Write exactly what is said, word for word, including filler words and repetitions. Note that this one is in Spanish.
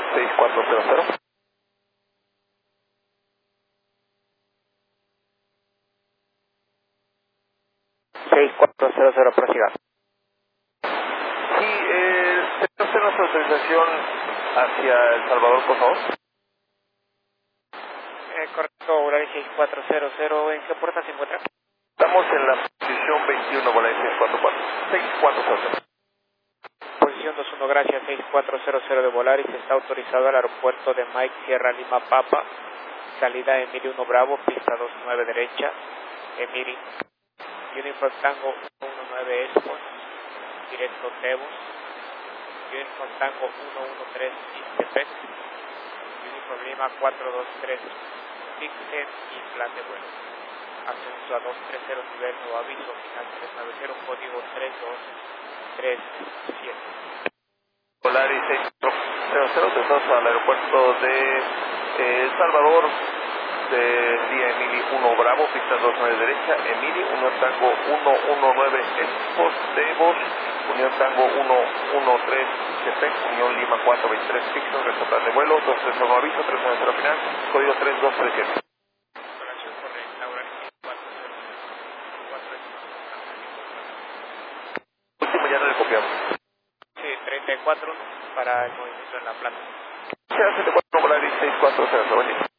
seis cuatro cero cero. seis cuatro cero cero, prosiga. Sí, eh, ¿tenemos usted nuestra autorización hacia El Salvador, por favor? Eh, correcto, Volaris seis cuatro cero cero, ¿en qué puerta se encuentra? Estamos en la posición veintiuno, Volaris seis cuatro cuatro. seis cuatro cero cero. Posición dos uno, gracias, seis cuatro cero cero de Volaris, está autorizado al aeropuerto de Mike Sierra Lima Papa, salida Emiri uno Bravo, pista dos nueve derecha, Emiri, Uniform Tango uno uno nueve Export, directo Tebos, Uniform Tango uno uno tres Istepec, Uniform Lima cuatro dos tres Dixon y plan de vuelo. Ascenso a dos tres cero, nivel nuevo aviso, final tres nueve cero, código tres dos tres siete. Volaris seis cuatro cero cero, estamos al aeropuerto de eh, El Salvador, de día Emily uno Bravo, pista dos nueve derecha, Emily uno Tango uno uno nueve Expos, Tebos, Unión Tango uno uno tres Chepec, Unión Lima cuatro veintitrés Pixel, resto de vuelo, dos tres cero aviso, tres nueve cero final, código tres dos tres siete. Operación correcta, Volaris seis cuatro cero cuatro. Último ya no le copiamos. Sí, treinta y cuatro para el movimiento en la planta. Se hace de cuatro Volaris seis cuatro cero cero.